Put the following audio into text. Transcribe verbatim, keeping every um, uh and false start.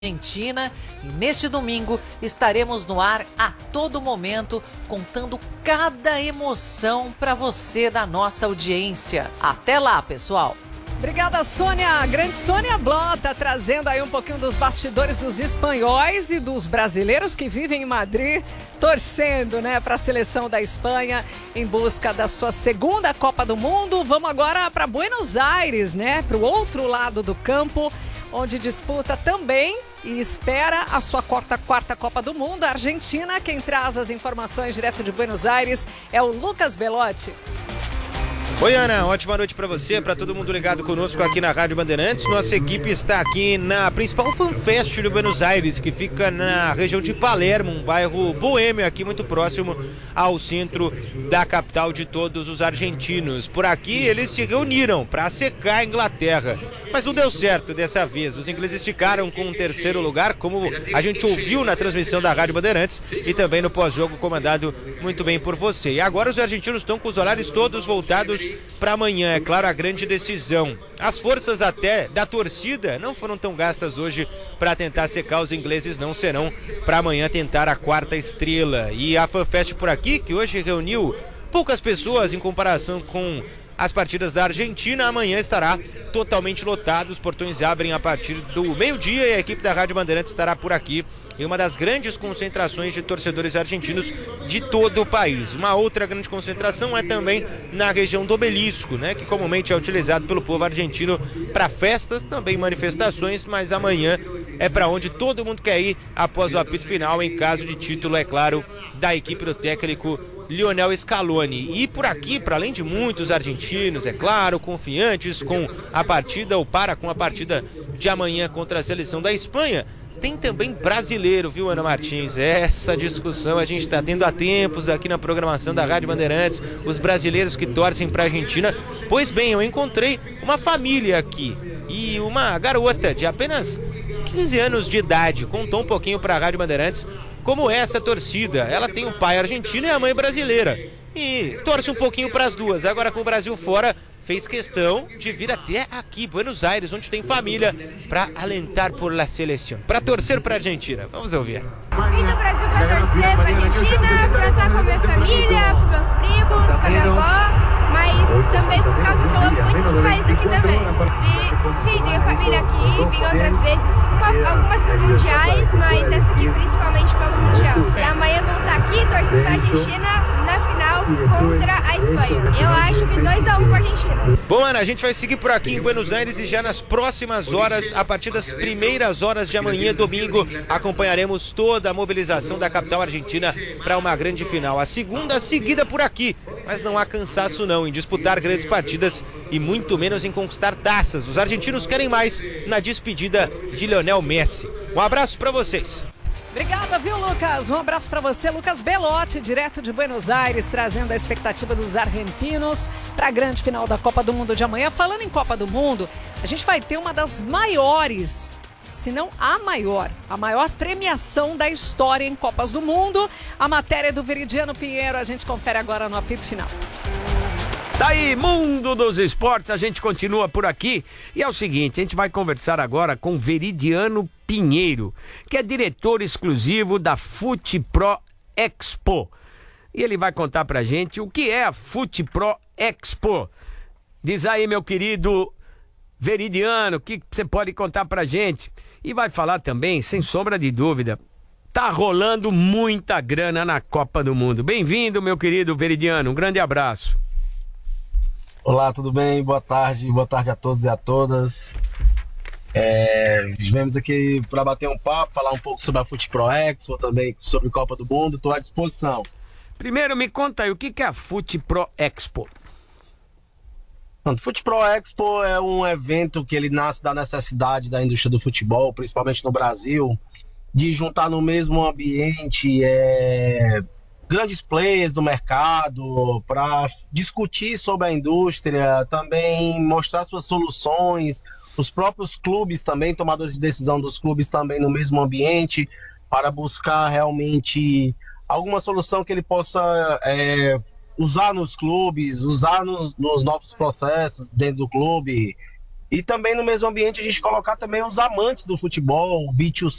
Argentina, e neste domingo estaremos no ar a todo momento, contando cada emoção para você da nossa audiência. Até lá, pessoal! Obrigada, Sônia. Grande Sônia Blota, trazendo aí um pouquinho dos bastidores dos espanhóis e dos brasileiros que vivem em Madrid, torcendo, né, para a seleção da Espanha em busca da sua segunda Copa do Mundo. Vamos agora para Buenos Aires, né, para o outro lado do campo, onde disputa também e espera a sua quarta, quarta Copa do Mundo. A Argentina, quem traz as informações direto de Buenos Aires é o Lucas Belotti. Oi, Ana, ótima noite para você, para todo mundo ligado conosco aqui na Rádio Bandeirantes. Nossa equipe está aqui na principal FanFest de Buenos Aires, que fica na região de Palermo, um bairro boêmio aqui muito próximo ao centro da capital de todos os argentinos. Por aqui eles se reuniram para secar a Inglaterra, mas não deu certo dessa vez. Os ingleses ficaram com um terceiro lugar, como a gente ouviu na transmissão da Rádio Bandeirantes e também no pós-jogo comandado muito bem por você. E agora os argentinos estão com os olhares todos voltados para amanhã, é claro, a grande decisão. As forças até da torcida não foram tão gastas hoje para tentar secar os ingleses, não serão para amanhã tentar a quarta estrela. E a FanFest por aqui, que hoje reuniu poucas pessoas em comparação com as partidas da Argentina, amanhã estará totalmente lotado. Os portões abrem a partir do meio-dia e a equipe da Rádio Bandeirantes estará por aqui em uma das grandes concentrações de torcedores argentinos de todo o país. Uma outra grande concentração é também na região do Obelisco, né, que comumente é utilizado pelo povo argentino para festas, também manifestações, mas amanhã é para onde todo mundo quer ir após o apito final, em caso de título, é claro, da equipe do técnico Lionel Scaloni. E por aqui, para além de muitos argentinos, é claro, confiantes com a partida ou para com a partida de amanhã contra a seleção da Espanha, tem também brasileiro, viu, Ana Martins? Essa discussão a gente está tendo há tempos aqui na programação da Rádio Bandeirantes, os brasileiros que torcem para a Argentina. Pois bem, eu encontrei uma família aqui e uma garota de apenas quinze anos de idade contou um pouquinho para a Rádio Bandeirantes como é essa torcida. Ela tem um pai argentino e a mãe brasileira e torce um pouquinho para as duas. Agora com o Brasil fora, fez questão de vir até aqui, Buenos Aires, onde tem família, para alentar por la seleção, para torcer para a Argentina. Vamos ouvir. Vim do Brasil para torcer para a Argentina, para estar com a minha família, com meus primos, com a minha avó, mas também por causa que eu amo muito esse país aqui também. E, sim, tenho família aqui, vim outras vezes, algumas para mundiais, mas essa aqui principalmente pelo mundial. E amanhã vamos estar aqui torcendo para a Argentina na final contra a Espanha. Eu acho que dois a um para a Argentina. Bom, Ana, a gente vai seguir por aqui em Buenos Aires e já nas próximas horas, a partir das primeiras horas de amanhã, domingo, acompanharemos toda a mobilização da capital argentina para uma grande final. A segunda seguida por aqui, mas não há cansaço não em disputar grandes partidas e muito menos em conquistar taças. Os argentinos querem mais na despedida de Lionel Messi. Um abraço para vocês. Obrigada, viu, Lucas? Um abraço para você, Lucas Belotti, direto de Buenos Aires, trazendo a expectativa dos argentinos para a grande final da Copa do Mundo de amanhã. Falando em Copa do Mundo, a gente vai ter uma das maiores, se não a maior, a maior premiação da história em Copas do Mundo. A matéria é do Veridiano Pinheiro, a gente confere agora no apito final. Tá aí, mundo dos esportes, a gente continua por aqui. E é o seguinte, a gente vai conversar agora com Veridiano Pinheiro, que é diretor exclusivo da FUTPRO Expo. E ele vai contar pra gente o que é a FUTPRO Expo. Diz aí, meu querido Veridiano, o que você pode contar pra gente? E vai falar também, sem sombra de dúvida, tá rolando muita grana na Copa do Mundo. Bem-vindo, meu querido Veridiano, um grande abraço. Olá, tudo bem? Boa tarde, boa tarde a todos e a todas. É, viemos aqui para bater um papo, falar um pouco sobre a FUTPRO Expo, também sobre Copa do Mundo, estou à disposição. Primeiro me conta aí, o que é a FUTPRO Expo? A FUTPRO Expo é um evento que ele nasce da necessidade da indústria do futebol, principalmente no Brasil, de juntar no mesmo ambiente é, grandes players do mercado para discutir sobre a indústria, também mostrar suas soluções, os próprios clubes também, tomadores de decisão dos clubes também no mesmo ambiente, para buscar realmente alguma solução que ele possa é, usar nos clubes, usar nos, nos novos processos dentro do clube, E também no mesmo ambiente a gente colocar também os amantes do futebol, o B dois